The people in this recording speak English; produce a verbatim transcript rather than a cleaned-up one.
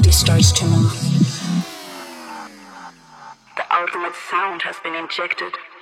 body starts to move. The ultimate sound has been injected.